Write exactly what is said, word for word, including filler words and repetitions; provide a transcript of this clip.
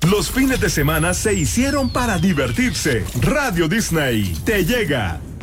Los fines de semana se hicieron para divertirse. Radio Disney te llega.